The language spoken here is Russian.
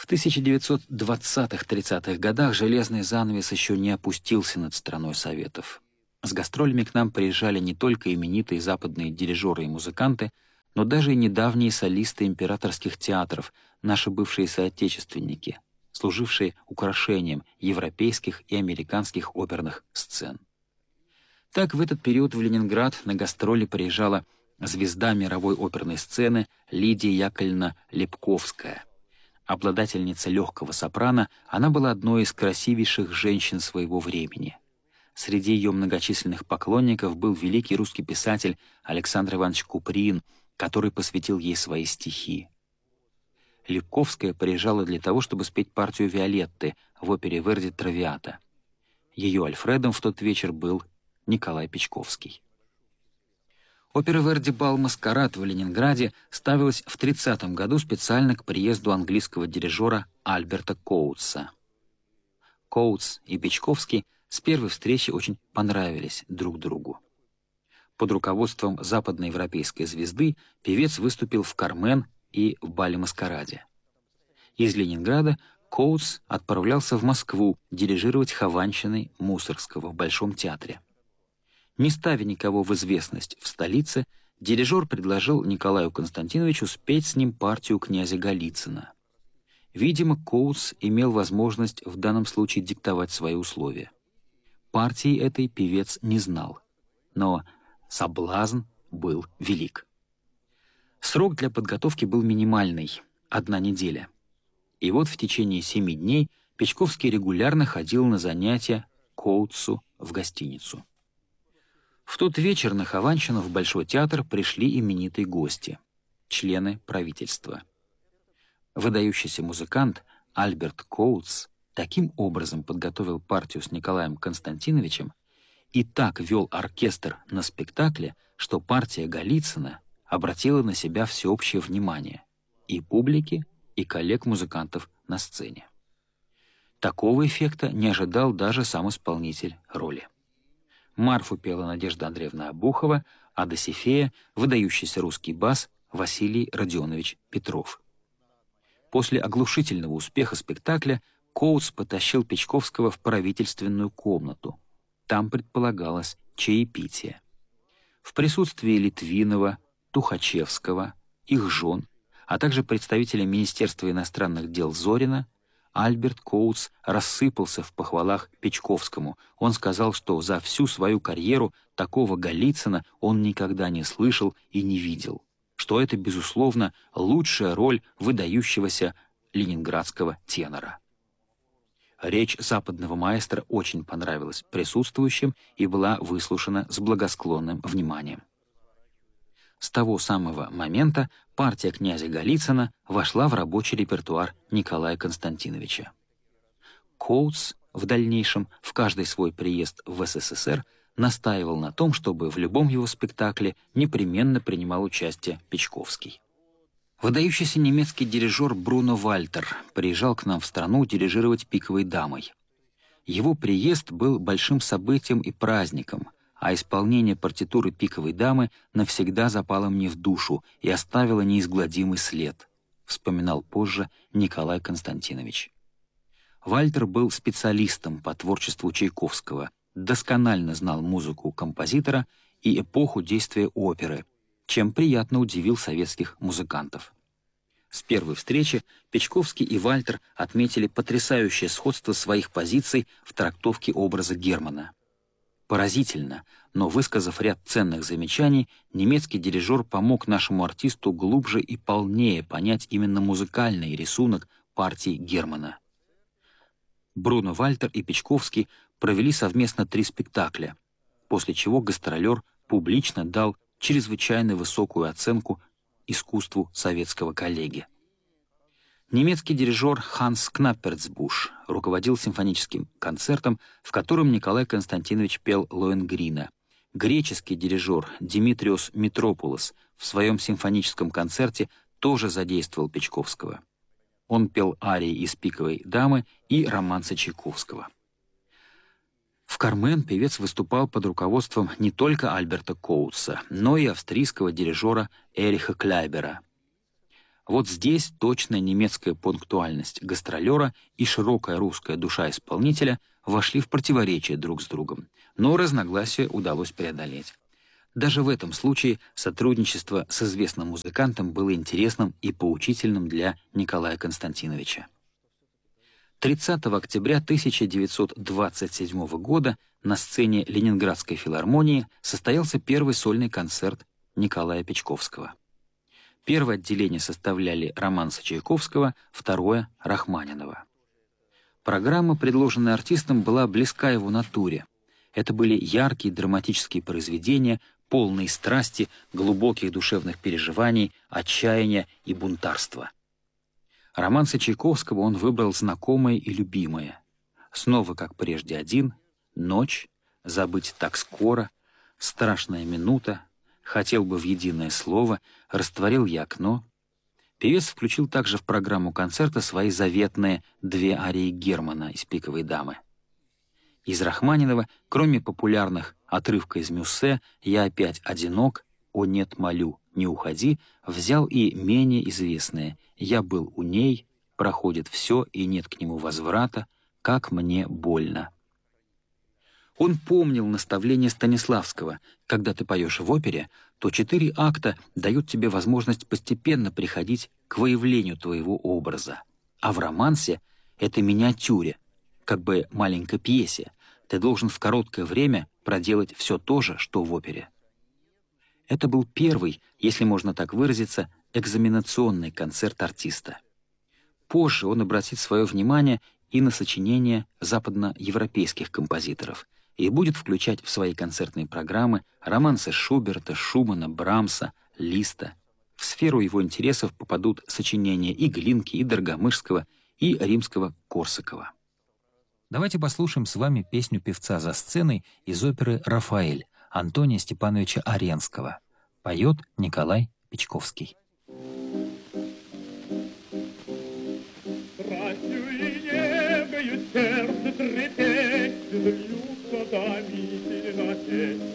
В 1920-30-х годах железный занавес еще не опустился над страной Советов. С гастролями к нам приезжали не только именитые западные дирижеры и музыканты, но даже и недавние солисты императорских театров, наши бывшие соотечественники, служившие украшением европейских и американских оперных сцен. Так в этот период в Ленинград на гастроли приезжала звезда мировой оперной сцены Лидия Яковлевна Лепковская. Обладательница легкого сопрано, она была одной из красивейших женщин своего времени. Среди ее многочисленных поклонников был великий русский писатель Александр Иванович Куприн, который посвятил ей свои стихи. Лепковская приезжала для того, чтобы спеть партию Виолетты в опере Верди «Травиата». Ее Альфредом в тот вечер был Николай Печковский. Опера Верди «Бал Маскарад» в Ленинграде ставилась в 1930 году специально к приезду английского дирижера Альберта Коутса. Коутс и Печковский с первой встречи очень понравились друг другу. Под руководством западноевропейской звезды певец выступил в «Кармен» и в «Бале Маскараде». Из Ленинграда Коутс отправлялся в Москву дирижировать Хованщиной Мусоргского в Большом театре. Не ставя никого в известность в столице, дирижер предложил Николаю Константиновичу спеть с ним партию князя Голицына. Видимо, Коутс имел возможность в данном случае диктовать свои условия. Партии этой певец не знал, но соблазн был велик. Срок для подготовки был минимальный — 1 неделя. И вот в течение 7 дней Печковский регулярно ходил на занятия к Коутсу в гостиницу. В тот вечер на Хованщину в Большой театр пришли именитые гости — члены правительства. Выдающийся музыкант Альберт Коутс таким образом подготовил партию с Николаем Константиновичем и так вел оркестр на спектакле, что партия Голицына обратила на себя всеобщее внимание и публики, и коллег-музыкантов на сцене. Такого эффекта не ожидал даже сам исполнитель роли. Марфу пела Надежда Андреевна Обухова, а Досифея — выдающийся русский бас Василий Родионович Петров. После оглушительного успеха спектакля Коутс потащил Печковского в правительственную комнату. Там предполагалось чаепитие. В присутствии Литвинова, Тухачевского, их жен, а также представителя Министерства иностранных дел Зорина, Альберт Коутс рассыпался в похвалах Печковскому. Он сказал, что за всю свою карьеру такого Голицына он никогда не слышал и не видел, что это, безусловно, лучшая роль выдающегося ленинградского тенора. Речь западного маэстро очень понравилась присутствующим и была выслушана с благосклонным вниманием. С того самого момента партия князя Голицына вошла в рабочий репертуар Николая Константиновича. Коутс в дальнейшем в каждый свой приезд в СССР настаивал на том, чтобы в любом его спектакле непременно принимал участие Печковский. Выдающийся немецкий дирижер Бруно Вальтер приезжал к нам в страну дирижировать «Пиковой дамой». Его приезд был большим событием и праздником, а исполнение партитуры «Пиковой дамы» навсегда запало мне в душу и оставило неизгладимый след, вспоминал позже Николай Константинович. Вальтер был специалистом по творчеству Чайковского, досконально знал музыку композитора и эпоху действия оперы, чем приятно удивил советских музыкантов. С первой встречи Печковский и Вальтер отметили потрясающее сходство своих позиций в трактовке образа Германа. Поразительно, но, высказав ряд ценных замечаний, немецкий дирижер помог нашему артисту глубже и полнее понять именно музыкальный рисунок партии Германа. Бруно Вальтер и Печковский провели совместно 3 спектакля, после чего гастролер публично дал чрезвычайно высокую оценку искусству советского коллеги. Немецкий дирижер Ханс Кнапперцбуш руководил симфоническим концертом, в котором Николай Константинович пел Лоэнгрина. Греческий дирижер Димитриос Митропулос в своем симфоническом концерте тоже задействовал Печковского. Он пел арии из «Пиковой дамы» и романсы Чайковского. В «Кармен» певец выступал под руководством не только Альберта Коутса, но и австрийского дирижера Эриха Кляйбера. Вот здесь точная немецкая пунктуальность гастролера и широкая русская душа исполнителя вошли в противоречие друг с другом, но разногласия удалось преодолеть. Даже в этом случае сотрудничество с известным музыкантом было интересным и поучительным для Николая Константиновича. 30 октября 1927 года на сцене Ленинградской филармонии состоялся первый сольный концерт Николая Печковского. Первое отделение составляли романсы Чайковского, второе — Рахманинова. Программа, предложенная артистом, была близка его натуре. Это были яркие драматические произведения, полные страсти, глубоких душевных переживаний, отчаяния и бунтарства. Романсы Чайковского он выбрал знакомые и любимые. «Снова, как прежде, один», «Ночь», «Забыть так скоро», «Страшная минута», «Хотел бы в единое слово», «Растворил я окно». Певец включил также в программу концерта свои заветные две арии Германа из «Пиковой дамы». Из Рахманинова, кроме популярных «Отрывка из Мюссе», «Я опять одинок», «О нет, молю, не уходи», взял и менее известные «Я был у ней», «Проходит все и нет к нему возврата», «Как мне больно». Он помнил наставление Станиславского: когда ты поешь в опере, то 4 акта дают тебе возможность постепенно приходить к выявлению твоего образа. А в романсе, этой миниатюре, как бы маленькой пьесе, ты должен в короткое время проделать все то же, что в опере. Это был первый, если можно так выразиться, экзаменационный концерт артиста. Позже он обратит свое внимание и на сочинения западноевропейских композиторов и будет включать в свои концертные программы романсы Шуберта, Шумана, Брамса, Листа. В сферу его интересов попадут сочинения и Глинки, и Доргомышского, и Римского-Корсакова. Давайте послушаем с вами песню певца за сценой из оперы «Рафаэль» Антония Степановича Аренского. Поет Николай Печковский. Сердце трепещет, льются томительно песни.